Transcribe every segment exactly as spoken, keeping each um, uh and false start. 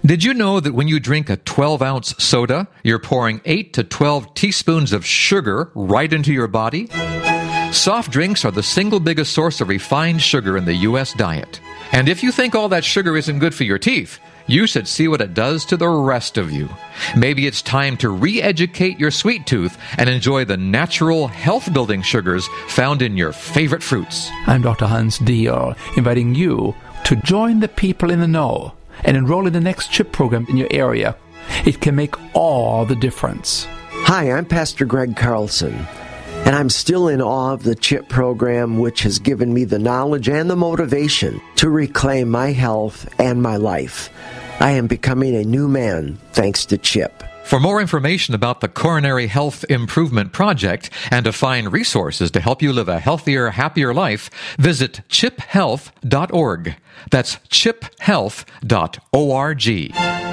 Did you know that when you drink a twelve-ounce soda, you're pouring eight to twelve teaspoons of sugar right into your body? Soft drinks are the single biggest source of refined sugar in the U S diet. And if you think all that sugar isn't good for your teeth, you should see what it does to the rest of you. Maybe it's time to re-educate your sweet tooth and enjoy the natural, health-building sugars found in your favorite fruits. I'm Doctor Hans Diehl, inviting you to join the people in the know and enroll in the next CHIP program in your area. It can make all the difference. Hi, I'm Pastor Greg Carlson, and I'm still in awe of the CHIP program, which has given me the knowledge and the motivation to reclaim my health and my life. I am becoming a new man thanks to CHIP. For more information about the Coronary Health Improvement Project and to find resources to help you live a healthier, happier life, visit chip health dot org. That's chip health dot org.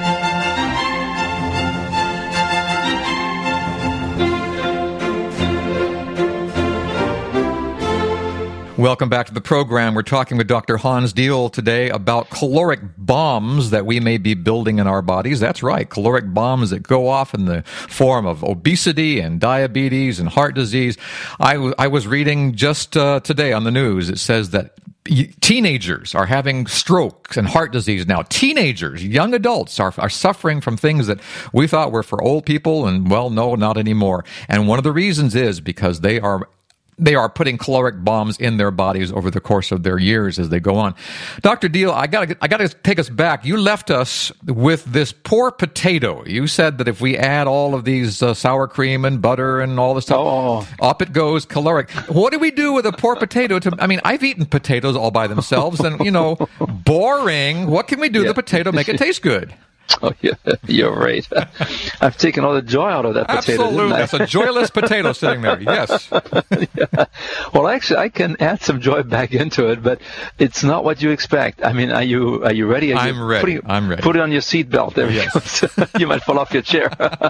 Welcome back to the program. We're talking with Doctor Hans Diehl today about caloric bombs that we may be building in our bodies. That's right, caloric bombs that go off in the form of obesity and diabetes and heart disease. I, w- I was reading just uh, today on the news, it says that teenagers are having strokes and heart disease now. Teenagers, young adults are, are suffering from things that we thought were for old people, and, well, no, not anymore. And one of the reasons is because they are They are putting caloric bombs in their bodies over the course of their years as they go on. Doctor Diehl, I got I got to take us back. You left us with this poor potato. You said that if we add all of these uh, sour cream and butter and all this stuff, oh. up it goes, caloric. What do we do with a poor potato? To I mean, I've eaten potatoes all by themselves, and you know, boring. What can we do yeah. to the potato make it taste good? Oh, yeah, you're right. I've taken all the joy out of that potato. Absolutely. That's a joyless potato sitting there. Yes. Yeah. Well, actually, I can add some joy back into it, but it's not what you expect. I mean, are you are you ready? Are I'm you ready. Putting, I'm ready. Put it on your seatbelt. There yes. You might fall off your chair.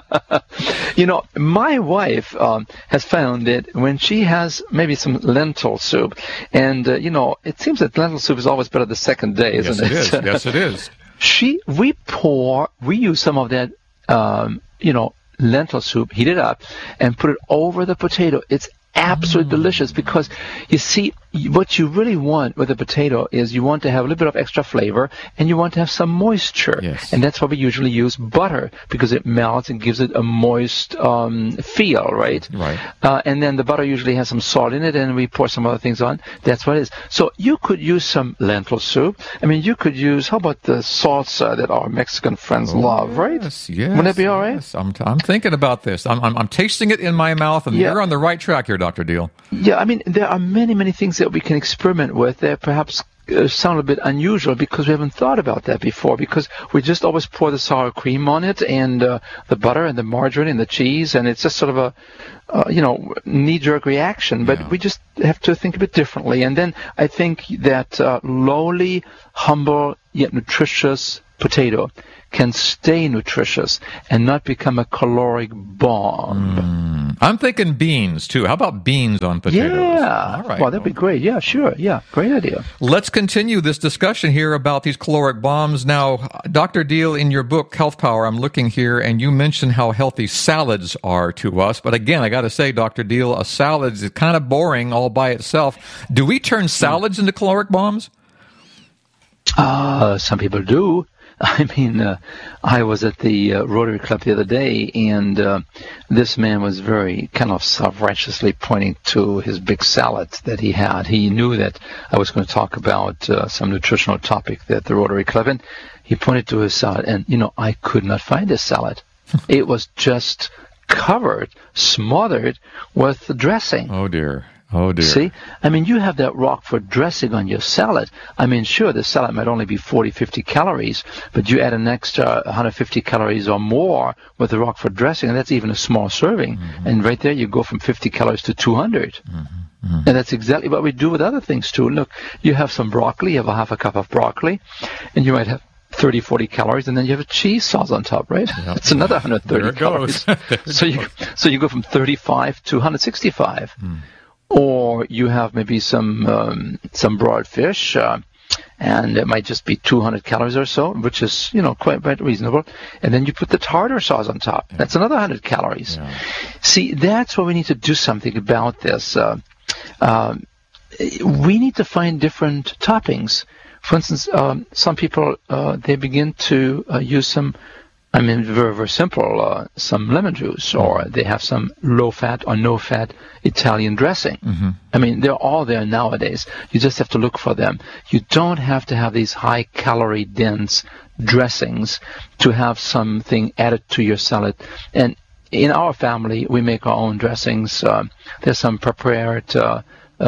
You know, my wife um, has found that when she has maybe some lentil soup, and, uh, you know, it seems that lentil soup is always better the second day, isn't yes, it? Yes, it is. Yes, it is. She, we pour, we use some of that, um, you know, lentil soup, heat it up, and put it over the potato. It's absolutely mm. delicious because, you see, what you really want with a potato is you want to have a little bit of extra flavor and you want to have some moisture. Yes. And that's why we usually use butter because it melts and gives it a moist um, feel, right? Right. Uh, and then the butter usually has some salt in it and we pour some other things on. That's what it is. So you could use some lentil soup. I mean, you could use, how about the salsa that our Mexican friends oh, love, right? Yes, yes. Wouldn't that be all right? Yes. I'm, t- I'm thinking about this. I'm, I'm, I'm tasting it in my mouth, and yeah. you're on the right track here, Doctor Diehl. Yeah, I mean, there are many, many things that we can experiment with that perhaps uh, sound a bit unusual because we haven't thought about that before, because we just always pour the sour cream on it and uh, the butter and the margarine and the cheese, and it's just sort of a, uh, you know, knee-jerk reaction. But yeah. we just have to think a bit differently. And then I think that uh, lowly, humble, yet nutritious potato can stay nutritious and not become a caloric bomb. Mm. I'm thinking beans, too. How about beans on potatoes? Yeah. All right. Well, that'd be great. Yeah, sure. Yeah, great idea. Let's continue this discussion here about these caloric bombs. Now, Doctor Diehl, in your book, Health Power, I'm looking here, and you mentioned how healthy salads are to us. But again, I got to say, Doctor Diehl, a salad is kind of boring all by itself. Do we turn salads into caloric bombs? Uh, some people do. I mean, uh, I was at the uh, Rotary Club the other day, and uh, this man was very kind of self-righteously pointing to his big salad that he had. He knew that I was going to talk about uh, some nutritional topic at the Rotary Club, and he pointed to his salad, and, you know, I could not find his salad. It was just covered, smothered with dressing. Oh, dear. Oh, dear. See? I mean, you have that Roquefort dressing on your salad. I mean, sure, the salad might only be forty, fifty calories, but you add an extra one hundred fifty calories or more with the Roquefort dressing, and that's even a small serving. Mm-hmm. And right there, you go from fifty calories to two hundred. Mm-hmm. Mm-hmm. And that's exactly what we do with other things, too. Look, you have some broccoli, you have a half a cup of broccoli, and you might have thirty, forty calories, and then you have a cheese sauce on top, right? Yep. It's another one hundred thirty there it calories. Goes. so, you, so you go from thirty-five to one hundred sixty-five. Mm. Or you have maybe some um, some broiled fish, uh, and it might just be two hundred calories or so, which is, you know, quite, quite reasonable. And then you put the tartar sauce on top. Yeah. That's another one hundred calories. Yeah. See, that's why we need to do something about this. Uh, uh, we need to find different toppings. For instance, um, some people, uh, they begin to uh, use some, I mean, very, very simple, uh, some lemon juice, or they have some low-fat or no-fat Italian dressing. Mm-hmm. I mean, they're all there nowadays. You just have to look for them. You don't have to have these high-calorie dense dressings to have something added to your salad. And in our family, we make our own dressings. Uh, there's some prepared uh,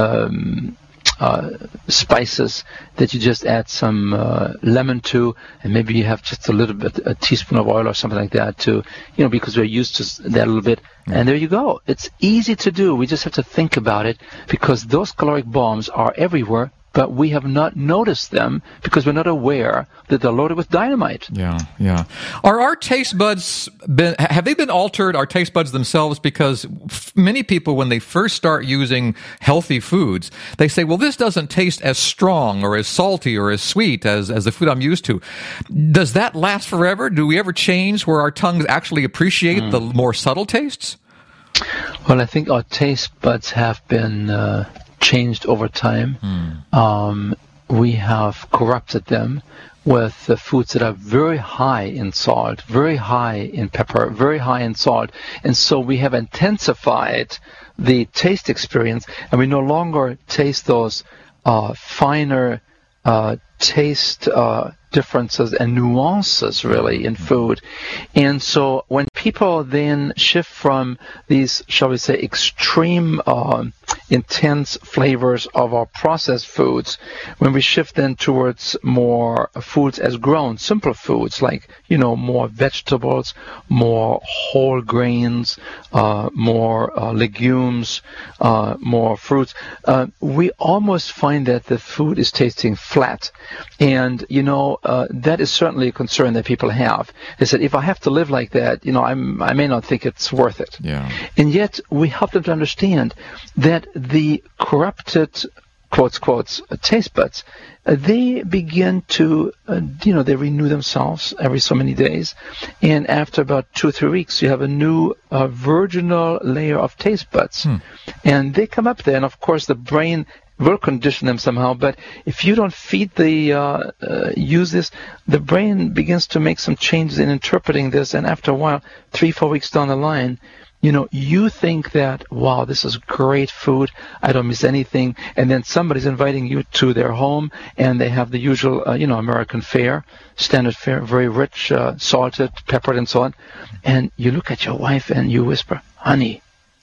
um, Uh, spices that you just add some uh, lemon to, and maybe you have just a little bit, a teaspoon of oil or something like that to, you know, because we're used to that a little bit. Mm. And there you go. It's easy to do. We just have to think about it, because those caloric bombs are everywhere, but we have not noticed them because we're not aware that they're loaded with dynamite. Yeah, yeah. Are our taste buds been, have they been altered, our taste buds themselves? Because f- many people, when they first start using healthy foods, they say, well, this doesn't taste as strong or as salty or as sweet as, as the food I'm used to. Does that last forever? Do we ever change where our tongues actually appreciate mm. the more subtle tastes? Well, I think our taste buds have been Uh, changed over time. Mm. Um, we have corrupted them with the foods that are very high in salt, very high in pepper, very high in salt. And so we have intensified the taste experience, and we no longer taste those uh, finer uh, taste uh, differences and nuances, really, in food. And so when people then shift from these, shall we say, extreme uh, intense flavors of our processed foods, when we shift then towards more foods as grown, simple foods like, you know, more vegetables, more whole grains, uh, more uh, legumes, uh, more fruits, uh, we almost find that the food is tasting flat. And, you know, uh, that is certainly a concern that people have. They said, if I have to live like that, you know, I'm, I may not think it's worth it. Yeah. And yet we help them to understand that the corrupted, quotes, quotes, uh, taste buds, uh, they begin to, uh, you know, they renew themselves every so many days. And after about two or three weeks, you have a new uh, virginal layer of taste buds. Hmm. And they come up there. And, of course, the brain will condition them somehow, but if you don't feed the uh, uh, use this, the brain begins to make some changes in interpreting this, and after a while, three, four weeks down the line, you know, you think that, wow, this is great food, I don't miss anything, and then somebody's inviting you to their home, and they have the usual, uh, you know, American fare, standard fare, very rich, uh, salted, peppered, and so on, and you look at your wife and you whisper, honey,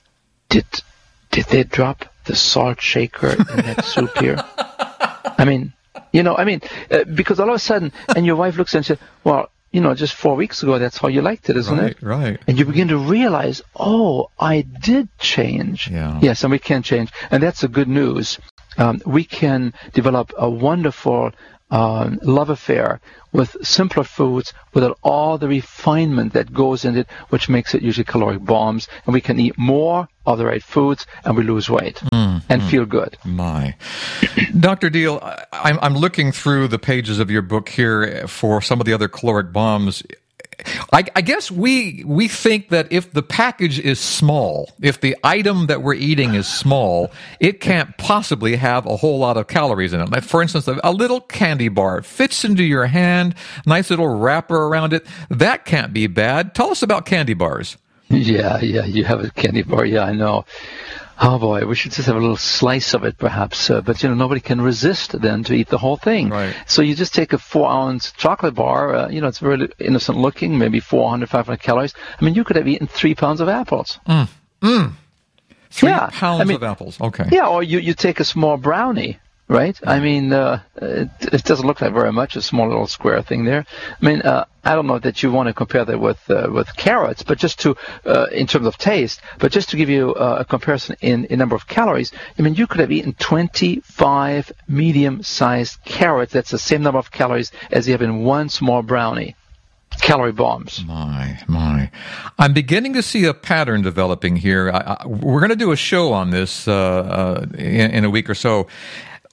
did did they drop the salt shaker in that soup here? I mean, you know, I mean, uh, because all of a sudden, and your wife looks and says, well, you know, just four weeks ago, that's how you liked it, isn't right, it? Right, right. And you begin to realize, oh, I did change. Yeah. Yes, and we can change. And that's the good news. Um, we can develop a wonderful um, love affair with simpler foods without all the refinement that goes in it, which makes it usually caloric bombs. And we can eat more of the right foods, and we lose weight mm, and mm, feel good. My. Doctor Deal, I'm, I'm looking through the pages of your book here for some of the other caloric bombs. I, I guess we we think that if the package is small, if the item that we're eating is small, it can't possibly have a whole lot of calories in it. Like, for instance, a, a little candy bar fits into your hand, nice little wrapper around it. That can't be bad. Tell us about candy bars. Yeah, yeah, you have a candy bar. Yeah, I know. Oh boy, we should just have a little slice of it, perhaps. Uh, but you know, nobody can resist then to eat the whole thing. Right. So you just take a four-ounce chocolate bar. Uh, you know, it's very innocent looking, maybe four hundred, five hundred calories. I mean, you could have eaten three pounds of apples. Mm. Mm. Three yeah. pounds I mean, of apples. Okay. Yeah, or you, you take a small brownie. Right? I mean, uh, it, it doesn't look like very much, a small little square thing there. I mean, uh, I don't know that you want to compare that with uh, with carrots, but just to, uh, in terms of taste, but just to give you uh, a comparison in, in number of calories, I mean, you could have eaten twenty-five medium-sized carrots. That's the same number of calories as you have in one small brownie. Calorie bombs. My, my. I'm beginning to see a pattern developing here. I, I, we're going to do a show on this uh, uh, in, in a week or so.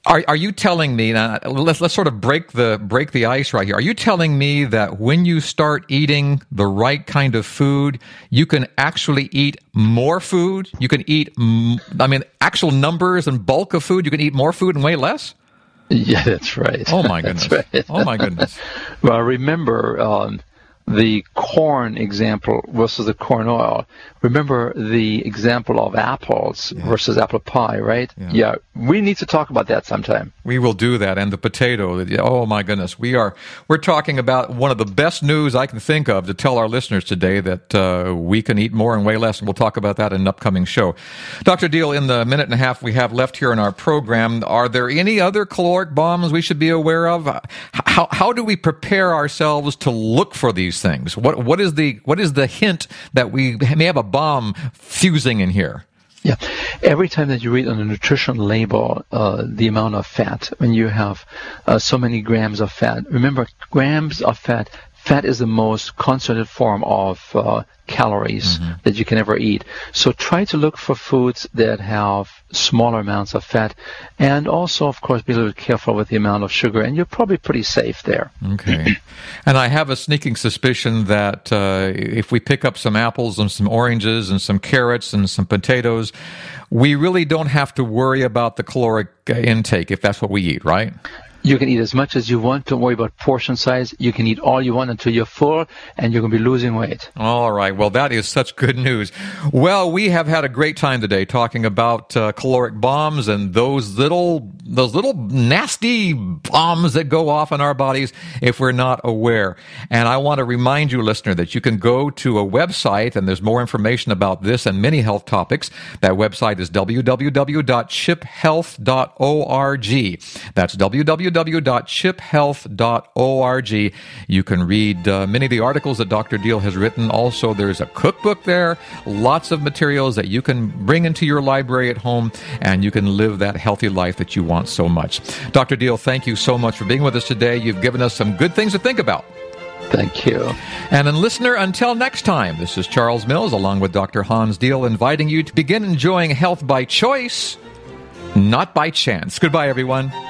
Are are you telling me now? Let's let's sort of break the break the ice right here. Are you telling me that when you start eating the right kind of food, you can actually eat more food? You can eat, I mean, actual numbers and bulk of food. You can eat more food and weigh less. Yeah, that's right. Oh my goodness! Right. Oh my goodness! Well, remember um, the corn example versus the corn oil. Remember the example of apples yeah. versus apple pie, right? Yeah. yeah. We need to talk about that sometime. We will do that. And the potato. Oh my goodness. We are, we're talking about one of the best news I can think of to tell our listeners today, that uh, we can eat more and weigh less. And we'll talk about that in an upcoming show. Doctor Deal, in the minute and a half we have left here in our program, are there any other caloric bombs we should be aware of? How, how do we prepare ourselves to look for these things? What, what is the, what is the hint that we may have a bomb fusing in here? Yeah. Every time that you read on a nutrition label uh, the amount of fat, when you have uh, so many grams of fat, remember, grams of fat, fat is the most concentrated form of uh, calories mm-hmm. that you can ever eat. So try to look for foods that have smaller amounts of fat, and also, of course, be a little careful with the amount of sugar, and you're probably pretty safe there. Okay. And I have a sneaking suspicion that uh, if we pick up some apples and some oranges and some carrots and some potatoes, we really don't have to worry about the caloric intake if that's what we eat, right? You can eat as much as you want. Don't worry about portion size. You can eat all you want until you're full, and you're going to be losing weight. All right. Well, that is such good news. Well, we have had a great time today talking about uh, caloric bombs and those little those little nasty bombs that go off in our bodies if we're not aware. And I want to remind you, listener, that you can go to a website, and there's more information about this and many health topics. That website is w w w dot chip health dot org. That's w w w dot chip health dot org. You can read uh, many of the articles that Doctor Deal has written. Also, there's a cookbook there, lots of materials that you can bring into your library at home, and you can live that healthy life that you want so much. Doctor Deal, thank you so much for being with us today. You've given us some good things to think about. Thank you. And then, listener, until next time, this is Charles Mills along with Doctor Hans Deal, inviting you to begin enjoying health by choice, not by chance. Goodbye, everyone.